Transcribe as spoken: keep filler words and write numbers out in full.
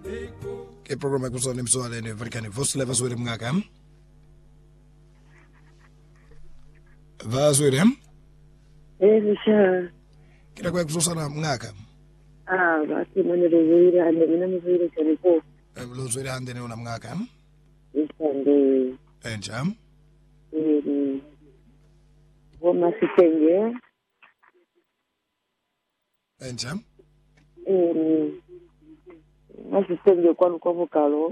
ke programa ku sona mswale ne African Voice Level swele mngaka Vazwele Eh nisha kila kwa kusosana mngaka ah basi mwana lezira ande mina mzuri cyane ko lozwele hande ne una mngaka isande enja eh Voma sitenge enja eh Masitenge kwa kwa vokalo